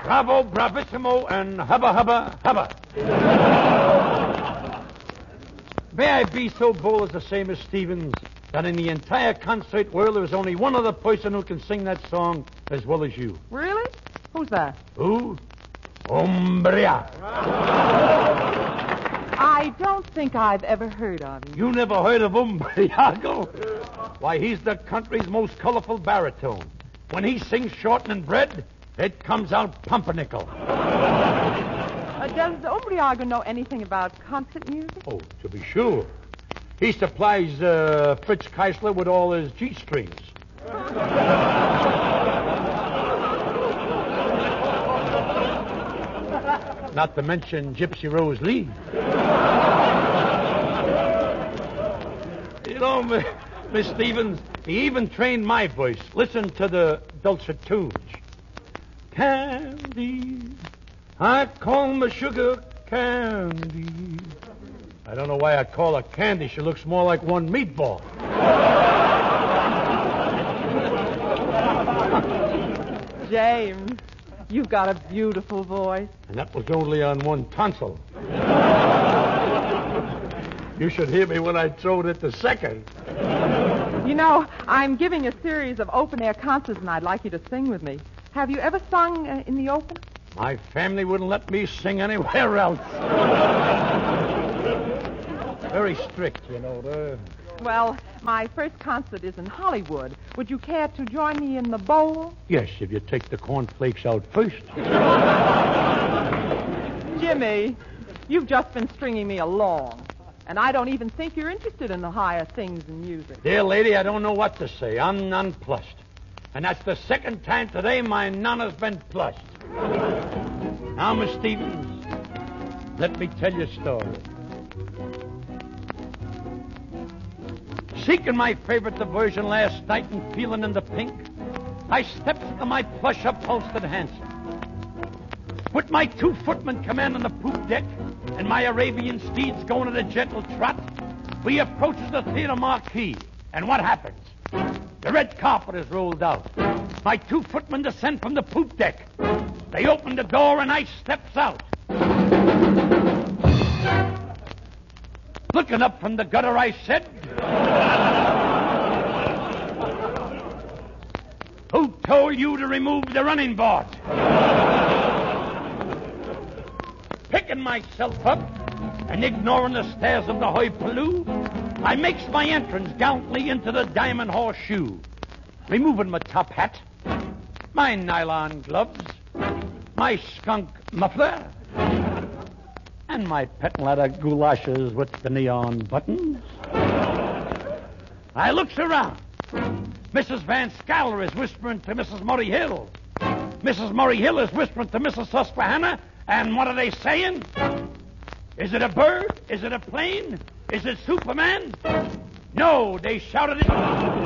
Bravo, bravissimo, and hubba, hubba, hubba. May I be so bold as to say, Miss Stevens, that in the entire concert world there is only one other person who can sing that song as well as you. Really? Who's that? Who? Umbria. I don't think I've ever heard of him. You never heard of Umbriago? Why, he's the country's most colorful baritone. When he sings shortening bread, it comes out pumpernickel. Does Umbriago know anything about concert music? Oh, to be sure. He supplies Fritz Keisler with all his G-strings. Not to mention Gypsy Rose Lee. You know, Miss Stevens, he even trained my voice. Listen to the dulcet tunes. Candy, I call my sugar candy. I don't know why I call her candy. She looks more like one meatball. James, you've got a beautiful voice. And that was only on one tonsil. You should hear me when I throw it at the second. You know, I'm giving a series of open-air concerts, and I'd like you to sing with me. Have you ever sung in the open? My family wouldn't let me sing anywhere else. Very strict, you know. Well, my first concert is in Hollywood. Would you care to join me in the bowl? Yes, if you take the cornflakes out first. Jimmy, you've just been stringing me along. And I don't even think you're interested in the higher things in music. Dear lady, I don't know what to say. I'm nonplussed. And that's the second time today my nana's been plussed. Now, Miss Stevens, let me tell you a story. Seeking my favorite diversion last night and feeling in the pink, I steps into my plush upholstered hansom. With my 2 footmen commanding the poop deck and my Arabian steeds going at a gentle trot, we approaches the theater marquee. And what happens? The red carpet is rolled out. My 2 footmen descend from the poop deck. They open the door and I steps out. Looking up from the gutter, I said, "Who told you to remove the running board?" Picking myself up and ignoring the stares of the hoi pollou, I makes my entrance gallantly into the Diamond Horseshoe, removing my top hat, my nylon gloves, my skunk muffler, and my patent leather goulashes with the neon buttons. I looks around. Mrs. Van Scaler is whispering to Mrs. Murray Hill. Mrs. Murray Hill is whispering to Mrs. Susquehanna, and what are they saying? Is it a bird? Is it a plane? Is it Superman? No, they shouted it.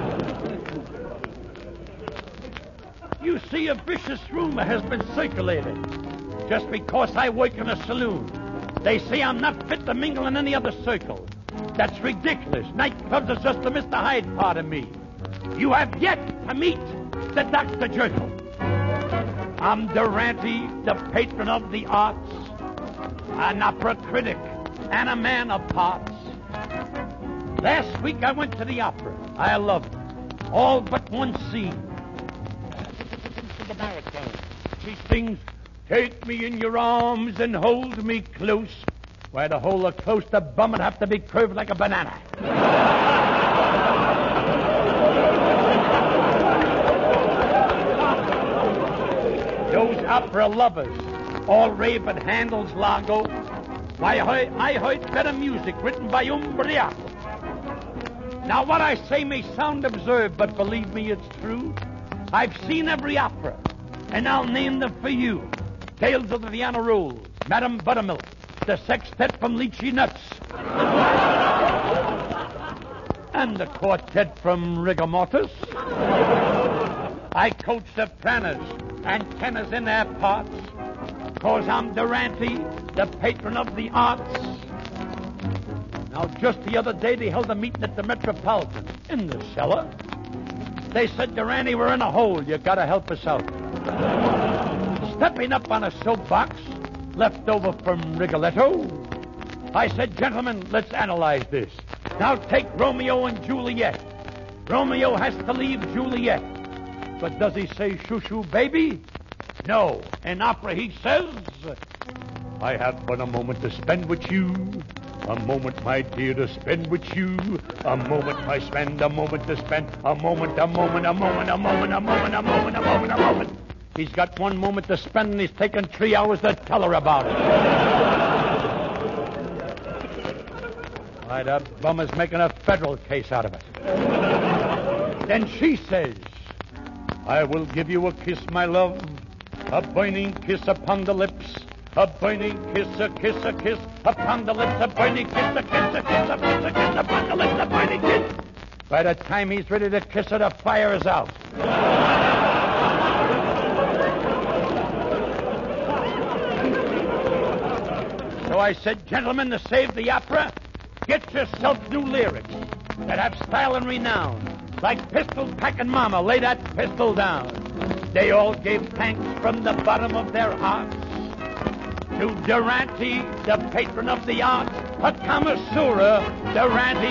You see, a vicious rumor has been circulated. Just because I work in a saloon, they say I'm not fit to mingle in any other circle. That's ridiculous. Nightclubs are just the Mr. Hyde part of me. You have yet to meet the Dr. Jekyll. I'm Durante, the patron of the arts, an opera critic, and a man of parts. Last week I went to the opera. I loved it. All but one scene. The baritone. She sings, "Take me in your arms and hold me close." Why, to hold her close, the bum would have to be curved like a banana. Those opera lovers all rave at Handel's Largo. Why, I heard better music written by Umbriaco. Now, what I say may sound absurd, but believe me, it's true. I've seen every opera, and I'll name them for you. Tales of the Vienna Rolls, Madame Buttermilk, the Sextet from Lychee Nuts, and the Quartet from Rigor Mortis. I coach sopranos and tenors in their parts, 'cause I'm Durante, the patron of the arts. Now, just the other day, they held a meeting at the Metropolitan, in the cellar. They said, "Durante, we're in a hole. You gotta help us out." stepping up on a soapbox left over from Rigoletto. I said, gentlemen, let's analyze this. Now take Romeo and Juliet. Romeo has to leave Juliet. But does he say shoo-shoo, baby? No. In opera he says, I have but a moment to spend with you. A moment, my dear, to spend with you. A moment I spend, a moment to spend. A moment, a moment, a moment, a moment, a moment, a moment, a moment, a moment. He's got 1 moment to spend, and he's taken 3 hours to tell her about it. Why, that bum is making a federal case out of it. Then she says, I will give you a kiss, my love. A burning kiss upon the lips. A burning kiss, a kiss upon the lips. A burning kiss, a kiss, a kiss, a kiss, a kiss upon the lips. A burning kiss. By the time he's ready to kiss her, the fire is out. So I said, gentlemen, to save the opera, get yourself new lyrics that have style and renown. Like Pistol Packin' Mama, lay that pistol down. They all gave thanks from the bottom of their hearts to Durante, the patron of the arts, a connoisseur, Durante